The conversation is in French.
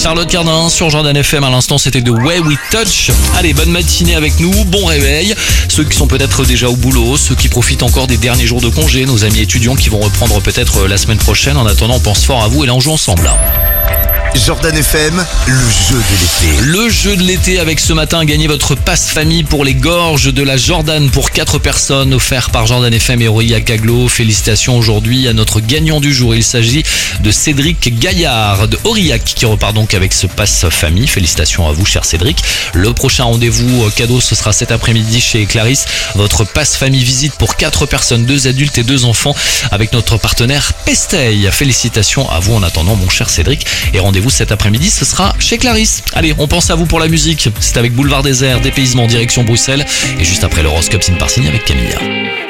Charlotte Cardin sur Jordan FM. À l'instant, c'était The Way We Touch. Allez, bonne matinée avec nous, bon réveil. Ceux qui sont peut-être déjà au boulot, ceux qui profitent encore des derniers jours de congé, nos amis étudiants qui vont reprendre peut-être la semaine prochaine. En attendant, on pense fort à vous et là on joue ensemble là. Jordan FM, le jeu de l'été. Le jeu de l'été avec ce matin, gagnez votre passe famille pour les gorges de la Jordan pour 4 personnes offert par Jordan FM et Aurillac Aglo. Félicitations aujourd'hui à notre gagnant du jour. Il s'agit de Cédric Gaillard de Aurillac qui repart donc avec ce passe famille. Félicitations à vous, cher Cédric. Le prochain rendez-vous cadeau, ce sera cet après-midi chez Clarisse. Votre passe famille visite pour 4 personnes, 2 adultes et 2 enfants avec notre partenaire Pestey. Félicitations à vous en attendant, mon cher Cédric. Et rendez-vous cet après-midi, ce sera chez Clarisse. Allez, on pense à vous pour la musique. C'est avec Boulevard Désert, dépaysement direction Bruxelles. Et juste après l'horoscope Signe par Signe avec Camilla.